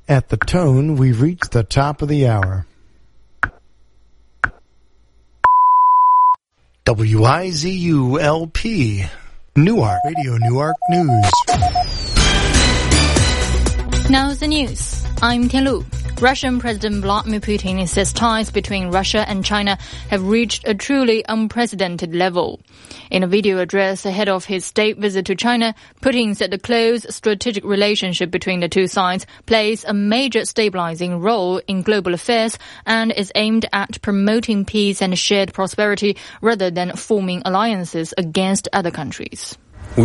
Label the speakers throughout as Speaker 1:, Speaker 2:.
Speaker 1: At the tone, we've reached the top of the hour. WIZU-LP, Newark, Radio Newark News.
Speaker 2: Now the news. I'm Tianlu. Russian President Vladimir Putin says ties between Russia and China have reached a truly unprecedented level. In a video address ahead of his state visit to China, Putin said the close strategic relationship between the two sides plays a major stabilizing role in global affairs and is aimed at promoting peace and shared prosperity rather than forming alliances against other countries.
Speaker 3: I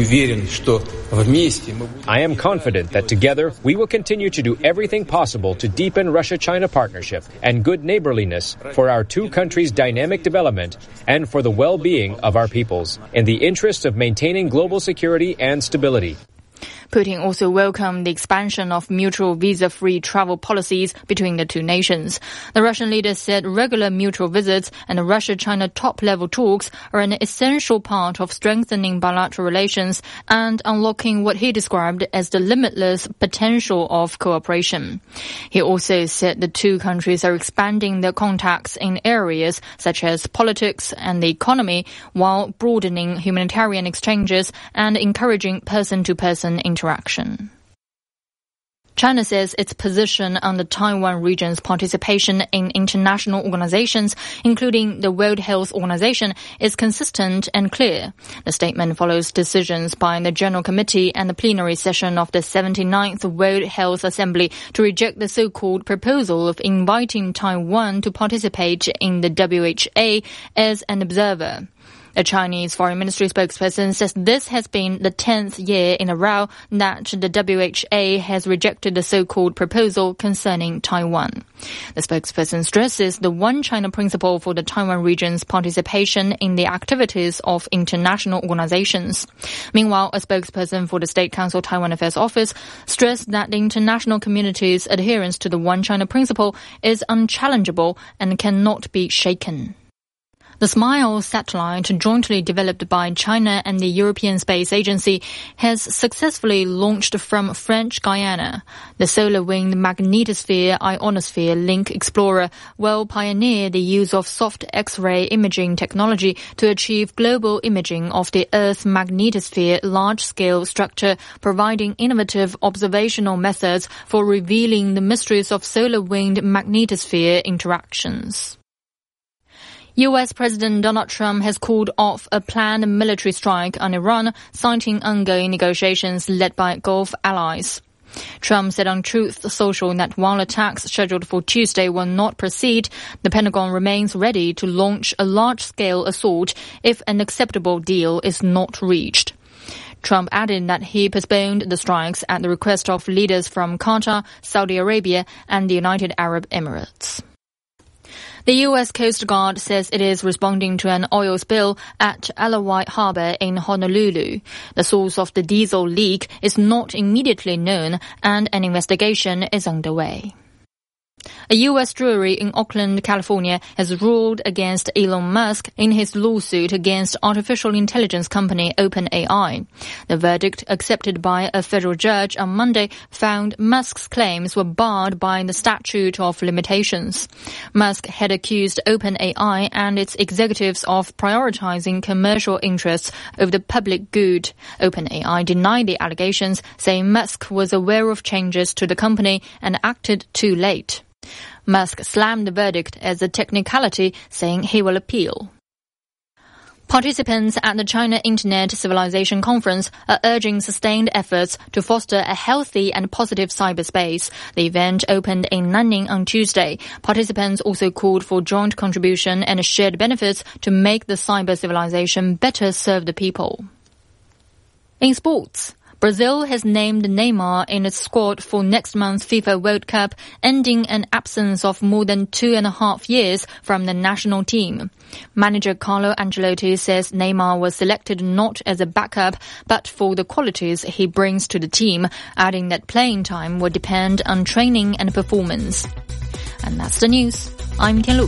Speaker 3: am confident that together we will continue to do everything possible to deepen Russia-China partnership and good neighborliness for our two countries' dynamic development and for the well-being of our peoples, in the interest of maintaining global security and stability.
Speaker 2: Putin also welcomed the expansion of mutual visa-free travel policies between the two nations. The Russian leader said regular mutual visits and Russia-China top-level talks are an essential part of strengthening bilateral relations and unlocking what he described as the limitless potential of cooperation. He also said the two countries are expanding their contacts in areas such as politics and the economy while broadening humanitarian exchanges and encouraging person-to-person interaction. China says its position on the Taiwan region's participation in international organizations, including the World Health Organization, is consistent and clear. The statement follows decisions by the General Committee and the plenary session of the 79th World Health Assembly to reject the so-called proposal of inviting Taiwan to participate in the WHO as an observer. A Chinese Foreign Ministry spokesperson says this has been the 10th year in a row that the WHO has rejected the so-called proposal concerning Taiwan. The spokesperson stresses the One China principle for the Taiwan region's participation in the activities of international organizations. Meanwhile, a spokesperson for the State Council Taiwan Affairs Office stressed that the international community's adherence to the One China principle is unchallengeable and cannot be shaken. The SMILE satellite, jointly developed by China and the European Space Agency, has successfully launched from French Guiana. The solar-wind magnetosphere ionosphere Link Explorer will pioneer the use of soft X-ray imaging technology to achieve global imaging of the Earth's magnetosphere large-scale structure, providing innovative observational methods for revealing the mysteries of solar-wind magnetosphere interactions. U.S. President Donald Trump has called off a planned military strike on Iran, citing ongoing negotiations led by Gulf allies. Trump said on Truth Social that while attacks scheduled for Tuesday will not proceed, the Pentagon remains ready to launch a large-scale assault if an acceptable deal is not reached. Trump added that he postponed the strikes at the request of leaders from Qatar, Saudi Arabia, and the United Arab Emirates. The U.S. Coast Guard says it is responding to an oil spill at Alawite Harbor in Honolulu. The source of the diesel leak is not immediately known, and an investigation is underway. A U.S. jury in Oakland, California, has ruled against Elon Musk in his lawsuit against artificial intelligence company OpenAI. The verdict, accepted by a federal judge on Monday, found Musk's claims were barred by the statute of limitations. Musk had accused OpenAI and its executives of prioritizing commercial interests over the public good. OpenAI denied the allegations, saying Musk was aware of changes to the company and acted too late. Musk slammed the verdict as a technicality, saying he will appeal. Participants at the China Internet Civilization Conference are urging sustained efforts to foster a healthy and positive cyberspace. The event opened in Nanning on Tuesday. Participants also called for joint contribution and shared benefits to make the cyber civilization better serve the people. In sports, Brazil has named Neymar in its squad for next month's FIFA World Cup, ending an absence of more than 2.5 years from the national team. Manager Carlo Ancelotti says Neymar was selected not as a backup, but for the qualities he brings to the team, adding that playing time will depend on training and performance. And that's the news. I'm Tianlu.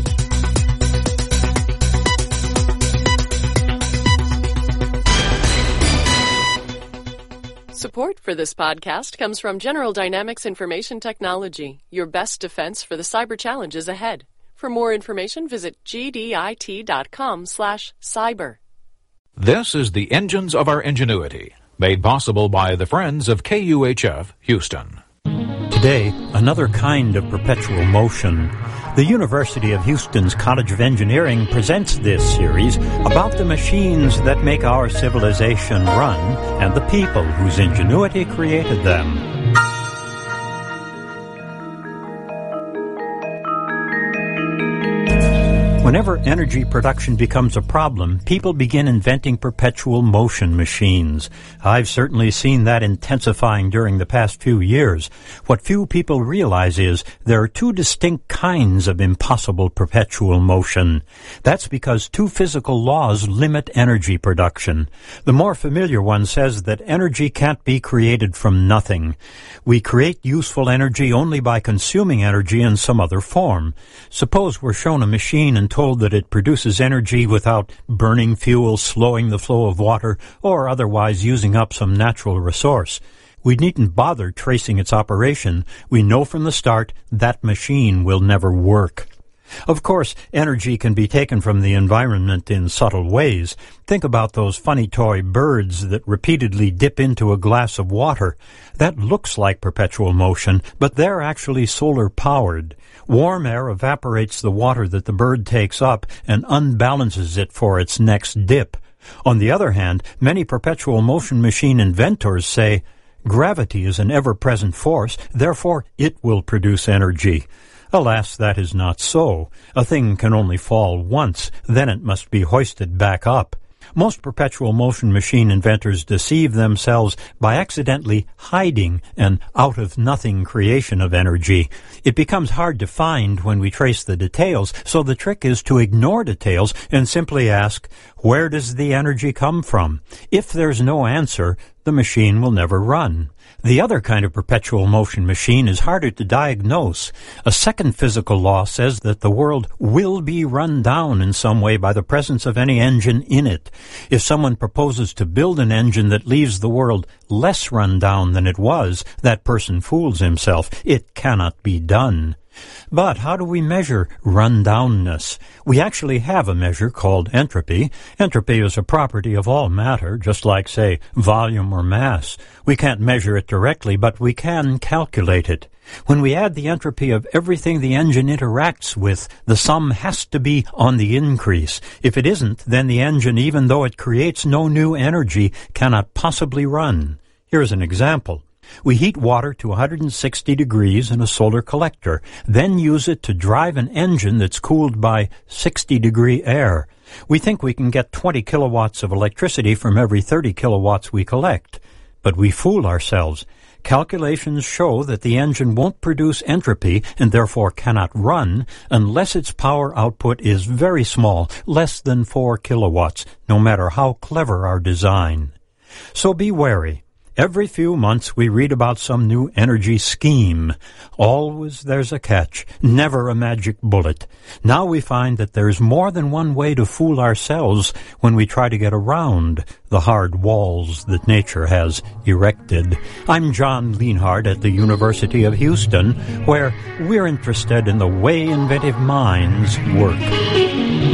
Speaker 4: Support for this podcast comes from General Dynamics Information Technology, your best defense for the cyber challenges ahead. For more information, visit gdit.com/cyber.
Speaker 5: This is the Engines of Our Ingenuity, made possible by the friends of KUHF Houston.
Speaker 6: Today, another kind of perpetual motion. The University of Houston's College of Engineering presents this series about the machines that make our civilization run and the people whose ingenuity created them. Whenever energy production becomes a problem, people begin inventing perpetual motion machines. I've certainly seen that intensifying during the past few years. What few people realize is there are two distinct kinds of impossible perpetual motion. That's because two physical laws limit energy production. The more familiar one says that energy can't be created from nothing. We create useful energy only by consuming energy in some other form. Suppose we're shown a machine and told that it produces energy without burning fuel, slowing the flow of water, or otherwise using up some natural resource. We needn't bother tracing its operation. We know from the start that machine will never work. Of course, energy can be taken from the environment in subtle ways. Think about those funny toy birds that repeatedly dip into a glass of water. That looks like perpetual motion, but they're actually solar-powered. Warm air evaporates the water that the bird takes up and unbalances it for its next dip. On the other hand, many perpetual motion machine inventors say, gravity is an ever-present force, therefore it will produce energy. Alas, that is not so. A thing can only fall once, then it must be hoisted back up. Most perpetual motion machine inventors deceive themselves by accidentally hiding an out-of-nothing creation of energy. It becomes hard to find when we trace the details, so the trick is to ignore details and simply ask, where does the energy come from? If there's no answer, the machine will never run. The other kind of perpetual motion machine is harder to diagnose. A second physical law says that the world will be run down in some way by the presence of any engine in it. If someone proposes to build an engine that leaves the world less run down than it was, that person fools himself. It cannot be done. But how do we measure rundownness? We actually have a measure called entropy. Entropy is a property of all matter, just like, say, volume or mass. We can't measure it directly, but we can calculate it. When we add the entropy of everything the engine interacts with, the sum has to be on the increase. If it isn't, then the engine, even though it creates no new energy, cannot possibly run. Here's an example. We heat water to 160 degrees in a solar collector, then use it to drive an engine that's cooled by 60-degree air. We think we can get 20 kilowatts of electricity from every 30 kilowatts we collect. But we fool ourselves. Calculations show that the engine won't produce entropy and therefore cannot run unless its power output is very small, less than 4 kilowatts, no matter how clever our design. So be wary. Every few months we read about some new energy scheme. Always there's a catch, never a magic bullet. Now we find that there's more than one way to fool ourselves when we try to get around the hard walls that nature has erected. I'm John Lienhard at the University of Houston, where we're interested in the way inventive minds work.